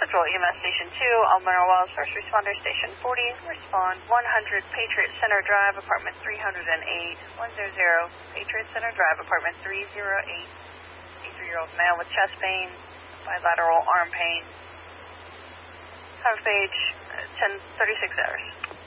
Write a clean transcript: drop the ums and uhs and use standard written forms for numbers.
Central EMS Station 2, Almira Wells, First Responder Station 40, respond 100 Patriot Center Drive, Apartment 308, 100 Patriot Center Drive, Apartment 308, 83-year-old male with chest pain, bilateral arm pain. Cover page, 10:36 hours.